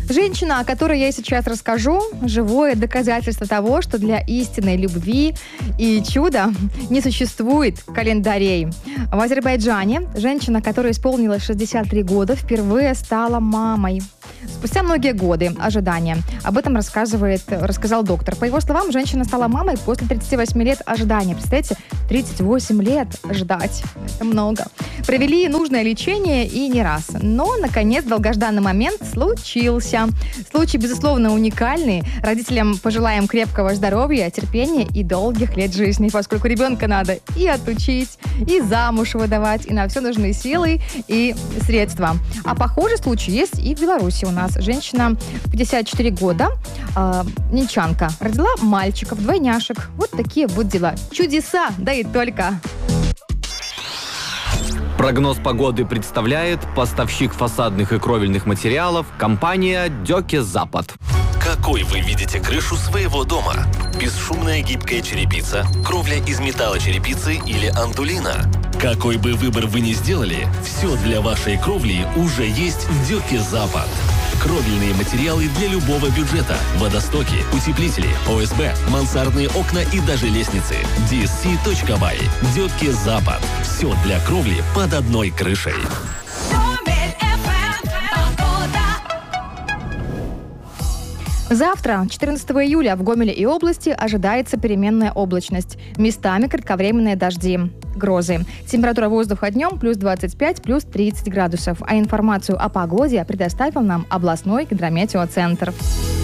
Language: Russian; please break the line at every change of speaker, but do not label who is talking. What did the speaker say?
Женщина, о которой я сейчас расскажу, живое доказательство того, что для истинной любви и чуда не существует календарей. В Азербайджане женщина, которая исполнилась 63 года, впервые стала мамой. Спустя многие годы ожидания. Об этом рассказал доктор. По его словам, женщина стала мамой после 38 лет ожидания. Представляете, 38 лет ждать. Это много. Провели нужное лечение и не раз. Но, наконец, долгожданный момент случился. Случай, безусловно, уникальный. Родителям пожелаем крепкого здоровья, терпения и долгих лет жизни, поскольку ребенка надо и отучить, и замуж выдавать, и на все нужны силы и средства. А похожий случай есть и в Беларуси у нас. Женщина в 54 года, нинчанка, родила мальчиков, двойняшек. Вот такие вот дела. Чудеса, да и только.
Прогноз погоды представляет поставщик фасадных и кровельных материалов компания Дёке Запад.
Какой вы видите крышу своего дома? Бесшумная гибкая черепица, кровля из металлочерепицы или андулина? Какой бы выбор вы ни сделали, все для вашей кровли уже есть в Дёке Запад. Кровельные материалы для любого бюджета, водостоки, утеплители, ОСБ, мансардные окна и даже лестницы. DSC.by. Дёке Запад. Все для кровли под одной крышей.
Завтра, 14 июля, в Гомеле и области ожидается переменная облачность. Местами кратковременные дожди, грозы. Температура воздуха днем плюс 25, плюс 30 градусов. А информацию о погоде предоставил нам областной гидрометеоцентр.